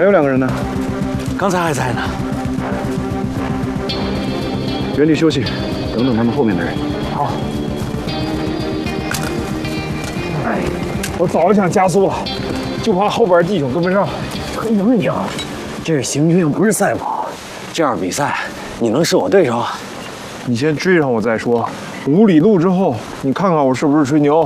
还有2个人呢， 刚才还在呢。 原地休息，等等他们后面的人。 好。哎，我早就想加速了，就怕后边弟兄跟不上。可以没赢？ 这是行军，又不是赛跑。这样比赛，你能是我对手？ 你先追上我再说。5里路之后，你看看我是不是吹牛？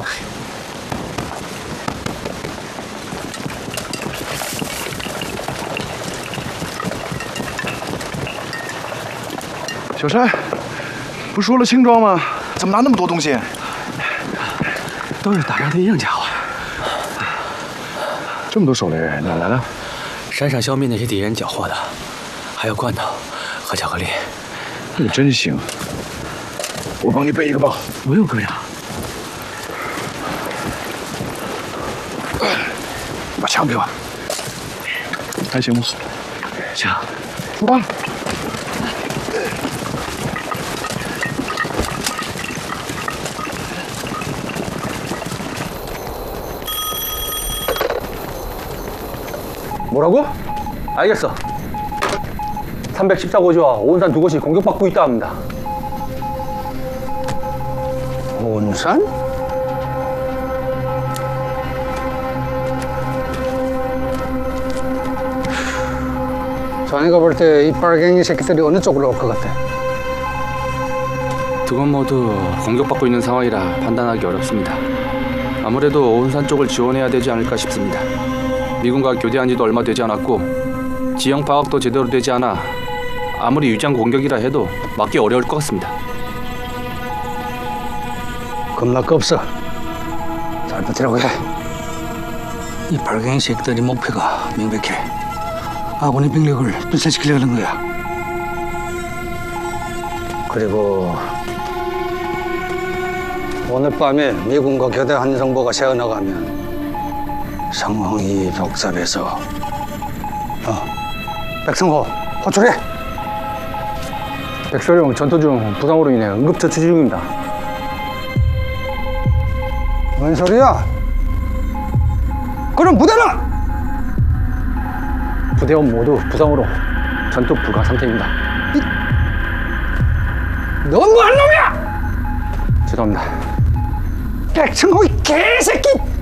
小山，不说了轻装吗？怎么拿那么多东西？ 都是打仗的硬家伙。 这么多手雷，哪来的？ 山上消灭那些敌人缴获的，还有罐头和巧克力。 你真行！我帮你背一个包。 不用哥呀。 把枪给我。还行吗？ 行。 出发。 뭐라고? 알겠어. 314고지와 오은산 두 곳이 공격받고 있다 합니다. 오은산? 자네가 볼 때 이 빨갱이 새끼들이 어느 쪽으로 올 것 같아? 두 곳 모두 공격받고 있는 상황이라 판단하기 어렵습니다. 아무래도 오은산 쪽을 지원해야 되지 않을까 싶습니다. 미군과 교대한 지도 얼마 되지 않았고 지형 파악도 제대로 되지 않아 아무리 유장 공격이라 해도 막기 어려울 것 같습니다. 겁날 거 없어. 잘 버티라고 해. 이 발갱이 새끼들이 목표가 명백해. 아군의兵力을 분산시키려는 거야. 그리고 오늘 밤에 미군과 교대한 정보가 새어나가면 상황이 복잡해서 백성호 호출해. 백설용 전투 중 부상으로 인해 응급처치 중입니다. 뭔 소리야? 그럼 부대는? 부대원 모두 부상으로 전투 불가 상태입니다. 넌 뭐한 놈이야? 죄송합니다. 백성호 이 개새끼!